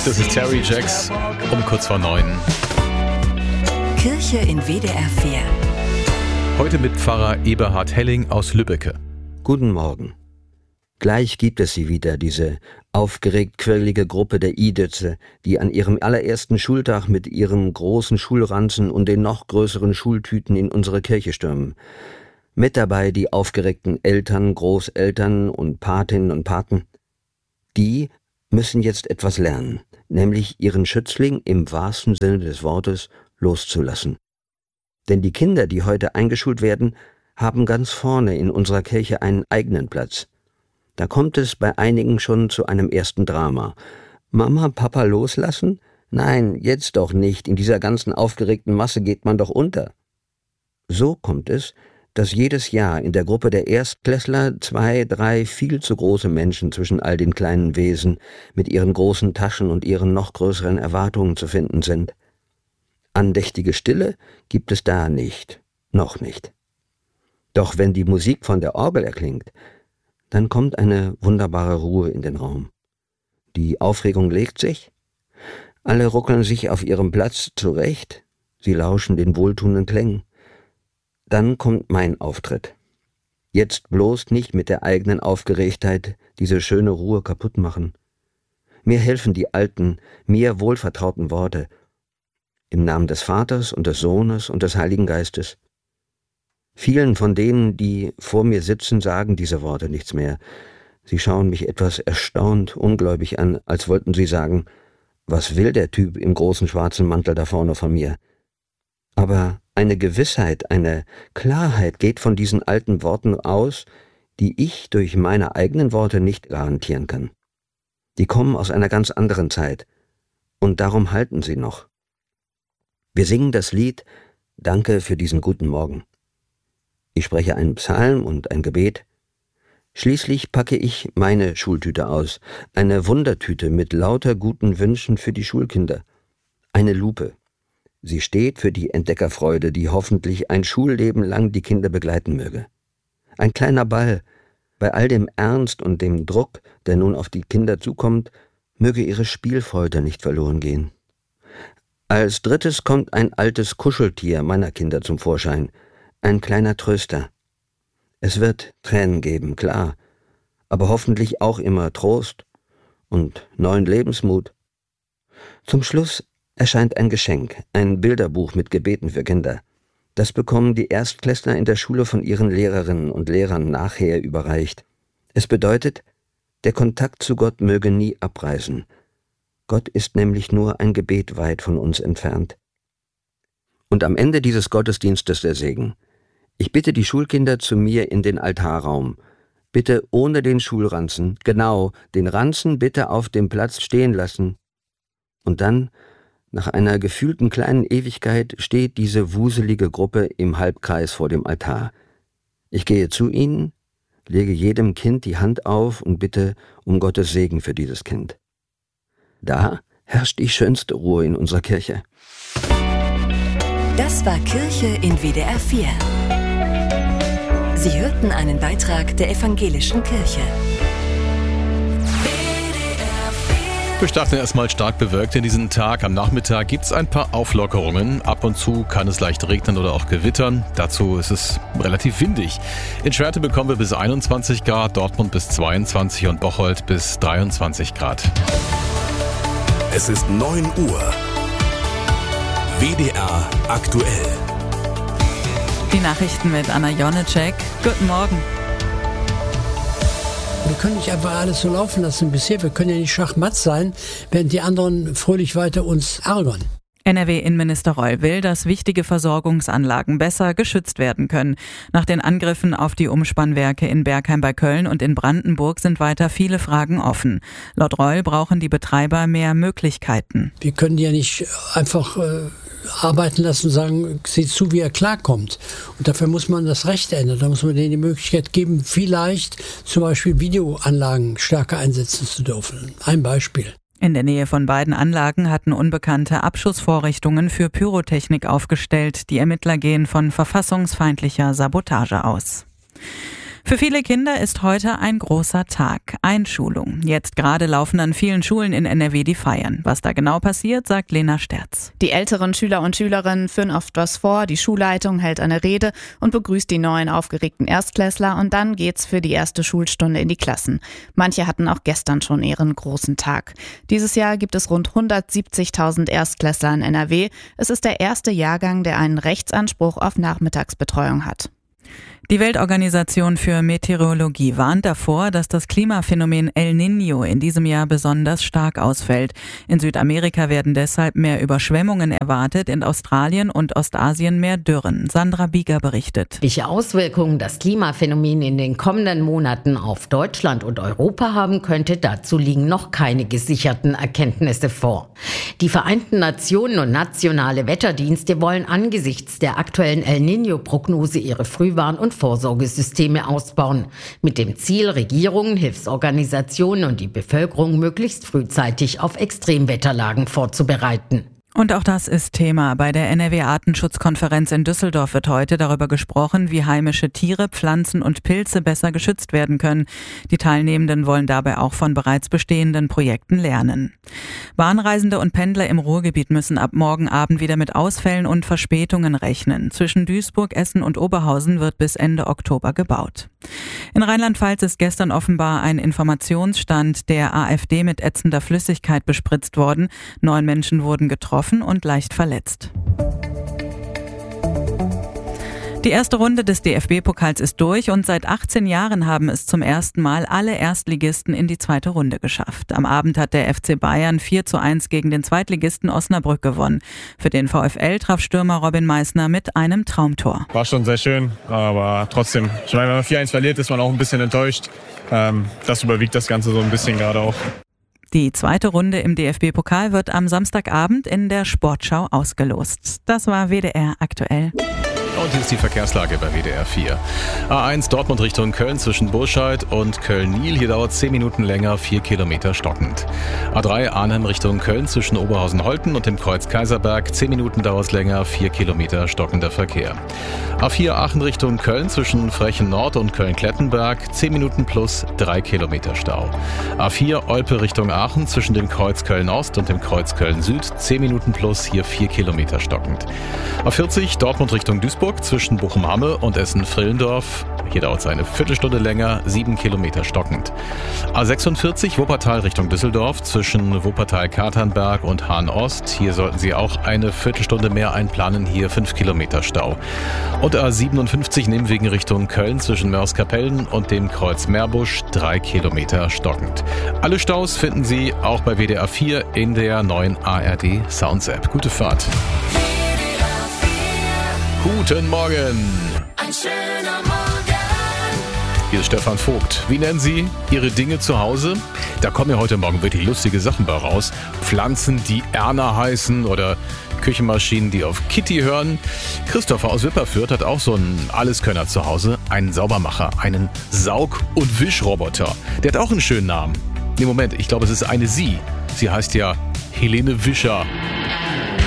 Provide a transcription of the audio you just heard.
Das ist Terry Jacks um kurz vor 9. Kirche in WDR 4. Heute mit Pfarrer Eberhard Helling aus Lübbecke. Guten Morgen. Gleich gibt es sie wieder, diese aufgeregt quirlige Gruppe der Iditze, die an ihrem allerersten Schultag mit ihrem großen Schulranzen und den noch größeren Schultüten in unsere Kirche stürmen. Mit dabei die aufgeregten Eltern, Großeltern und Patinnen und Paten. Die müssen jetzt etwas lernen, nämlich ihren Schützling im wahrsten Sinne des Wortes loszulassen. Denn die Kinder, die heute eingeschult werden, haben ganz vorne in unserer Kirche einen eigenen Platz. Da kommt es bei einigen schon zu einem ersten Drama. Mama, Papa loslassen? Nein, jetzt doch nicht, in dieser ganzen aufgeregten Masse geht man doch unter. So kommt es, dass jedes Jahr in der Gruppe der Erstklässler 2, 3 viel zu große Menschen zwischen all den kleinen Wesen mit ihren großen Taschen und ihren noch größeren Erwartungen zu finden sind. Andächtige Stille gibt es da nicht, noch nicht. Doch wenn die Musik von der Orgel erklingt, dann kommt eine wunderbare Ruhe in den Raum. Die Aufregung legt sich, alle ruckeln sich auf ihrem Platz zurecht, sie lauschen den wohltuenden Klängen. Dann kommt mein Auftritt. Jetzt bloß nicht mit der eigenen Aufgeregtheit diese schöne Ruhe kaputt machen. Mir helfen die alten, mir wohlvertrauten Worte. Im Namen des Vaters und des Sohnes und des Heiligen Geistes. Vielen von denen, die vor mir sitzen, sagen diese Worte nichts mehr. Sie schauen mich etwas erstaunt, ungläubig an, als wollten sie sagen, was will der Typ im großen schwarzen Mantel da vorne von mir? Aber eine Gewissheit, eine Klarheit geht von diesen alten Worten aus, die ich durch meine eigenen Worte nicht garantieren kann. Die kommen aus einer ganz anderen Zeit, und darum halten sie noch. Wir singen das Lied »Danke für diesen guten Morgen«. Ich spreche einen Psalm und ein Gebet. Schließlich packe ich meine Schultüte aus, eine Wundertüte mit lauter guten Wünschen für die Schulkinder. Eine Lupe. Sie steht für die Entdeckerfreude, die hoffentlich ein Schulleben lang die Kinder begleiten möge. Ein kleiner Ball. Bei all dem Ernst und dem Druck, der nun auf die Kinder zukommt, möge ihre Spielfreude nicht verloren gehen. Als drittes kommt ein altes Kuscheltier meiner Kinder zum Vorschein, ein kleiner Tröster. Es wird Tränen geben, klar, aber hoffentlich auch immer Trost und neuen Lebensmut. Zum Schluss erscheint ein Geschenk, ein Bilderbuch mit Gebeten für Kinder. Das bekommen die Erstklässler in der Schule von ihren Lehrerinnen und Lehrern nachher überreicht. Es bedeutet, der Kontakt zu Gott möge nie abreißen. Gott ist nämlich nur ein Gebet weit von uns entfernt. Und am Ende dieses Gottesdienstes der Segen. Ich bitte die Schulkinder zu mir in den Altarraum. Bitte ohne den Schulranzen, genau, den Ranzen bitte auf dem Platz stehen lassen. Und dann, nach einer gefühlten kleinen Ewigkeit, steht diese wuselige Gruppe im Halbkreis vor dem Altar. Ich gehe zu ihnen, lege jedem Kind die Hand auf und bitte um Gottes Segen für dieses Kind. Da herrscht die schönste Ruhe in unserer Kirche. Das war Kirche in WDR 4. Sie hörten einen Beitrag der Evangelischen Kirche. Wir starten erstmal stark bewölkt in diesen Tag. Am Nachmittag gibt es ein paar Auflockerungen. Ab und zu kann es leicht regnen oder auch gewittern. Dazu ist es relativ windig. In Schwerte bekommen wir bis 21 Grad, Dortmund bis 22 und Bocholt bis 23 Grad. Es ist 9 Uhr. WDR aktuell. Die Nachrichten mit Anna Jonecek. Guten Morgen. Wir können nicht einfach alles so laufen lassen bisher. Wir können ja nicht schachmatt sein, während die anderen fröhlich weiter uns ärgern. NRW-Innenminister Reul will, dass wichtige Versorgungsanlagen besser geschützt werden können. Nach den Angriffen auf die Umspannwerke in Bergheim bei Köln und in Brandenburg sind weiter viele Fragen offen. Laut Reul brauchen die Betreiber mehr Möglichkeiten. Wir können ja nicht einfach arbeiten lassen und sagen, seht zu, wie er klarkommt. Und dafür muss man das Recht ändern. Da muss man denen die Möglichkeit geben, vielleicht zum Beispiel Videoanlagen stärker einsetzen zu dürfen. Ein Beispiel. In der Nähe von beiden Anlagen hatten Unbekannte Abschussvorrichtungen für Pyrotechnik aufgestellt. Die Ermittler gehen von verfassungsfeindlicher Sabotage aus. Für viele Kinder ist heute ein großer Tag, Einschulung. Jetzt gerade laufen an vielen Schulen in NRW die Feiern. Was da genau passiert, sagt Lena Sterz. Die älteren Schüler und Schülerinnen führen oft was vor, die Schulleitung hält eine Rede und begrüßt die neuen aufgeregten Erstklässler und dann geht's für die erste Schulstunde in die Klassen. Manche hatten auch gestern schon ihren großen Tag. Dieses Jahr gibt es rund 170.000 Erstklässler in NRW. Es ist der erste Jahrgang, der einen Rechtsanspruch auf Nachmittagsbetreuung hat. Die Weltorganisation für Meteorologie warnt davor, dass das Klimaphänomen El Niño in diesem Jahr besonders stark ausfällt. In Südamerika werden deshalb mehr Überschwemmungen erwartet, in Australien und Ostasien mehr Dürren. Sandra Bieger berichtet. Welche Auswirkungen das Klimaphänomen in den kommenden Monaten auf Deutschland und Europa haben könnte, dazu liegen noch keine gesicherten Erkenntnisse vor. Die Vereinten Nationen und nationale Wetterdienste wollen angesichts der aktuellen El Niño-Prognose ihre Frühwarn- und Vorsorgesysteme ausbauen, mit dem Ziel, Regierungen, Hilfsorganisationen und die Bevölkerung möglichst frühzeitig auf Extremwetterlagen vorzubereiten. Und auch das ist Thema. Bei der NRW-Artenschutzkonferenz in Düsseldorf wird heute darüber gesprochen, wie heimische Tiere, Pflanzen und Pilze besser geschützt werden können. Die Teilnehmenden wollen dabei auch von bereits bestehenden Projekten lernen. Bahnreisende und Pendler im Ruhrgebiet müssen ab morgen Abend wieder mit Ausfällen und Verspätungen rechnen. Zwischen Duisburg, Essen und Oberhausen wird bis Ende Oktober gebaut. In Rheinland-Pfalz ist gestern offenbar ein Informationsstand der AfD mit ätzender Flüssigkeit bespritzt worden. 9 Menschen wurden getroffen und leicht verletzt. Die erste Runde des DFB-Pokals ist durch und seit 18 Jahren haben es zum ersten Mal alle Erstligisten in die zweite Runde geschafft. Am Abend hat der FC Bayern 4:1 gegen den Zweitligisten Osnabrück gewonnen. Für den VfL traf Stürmer Robin Meissner mit einem Traumtor. War schon sehr schön, aber trotzdem, ich meine, wenn man 4:1 verliert, ist man auch ein bisschen enttäuscht. Das überwiegt das Ganze so ein bisschen gerade auch. Die zweite Runde im DFB-Pokal wird am Samstagabend in der Sportschau ausgelost. Das war WDR aktuell. Und hier ist die Verkehrslage bei WDR 4. A1 Dortmund Richtung Köln zwischen Burscheid und Köln-Niel. Hier dauert 10 Minuten länger, 4 Kilometer stockend. A3 Arnhem Richtung Köln zwischen Oberhausen-Holten und dem Kreuz Kaiserberg. 10 Minuten dauert es länger, 4 Kilometer stockender Verkehr. A4 Aachen Richtung Köln zwischen Frechen Nord und Köln-Klettenberg. 10 Minuten plus 3 Kilometer Stau. A4 Olpe Richtung Aachen zwischen dem Kreuz Köln-Ost und dem Kreuz Köln-Süd. 10 Minuten plus, hier 4 Kilometer stockend. A40 Dortmund Richtung Duisburg zwischen Bochum-Hamme und Essen-Frillendorf. Hier dauert es eine Viertelstunde länger, 7 Kilometer stockend. A46 Wuppertal Richtung Düsseldorf zwischen Wuppertal-Katernberg und Hahn-Ost. Hier sollten Sie auch eine Viertelstunde mehr einplanen, hier 5 Kilometer Stau. Und A57 Nimwegen Richtung Köln zwischen Mörs-Kapellen und dem Kreuz Meerbusch, 3 Kilometer stockend. Alle Staus finden Sie auch bei WDR 4 in der neuen ARD Sounds App. Gute Fahrt. Guten Morgen. Ein schöner Morgen. Hier ist Stefan Vogt. Wie nennen Sie Ihre Dinge zu Hause? Da kommen ja heute Morgen wirklich lustige Sachen bei raus. Pflanzen, die Erna heißen oder Küchenmaschinen, die auf Kitty hören. Christopher aus Wipperfürth hat auch so einen Alleskönner zu Hause. Einen Saubermacher, einen Saug- und Wischroboter. Der hat auch einen schönen Namen. Nee, Moment, ich glaube, es ist eine Sie. Sie heißt ja Helene Wischer.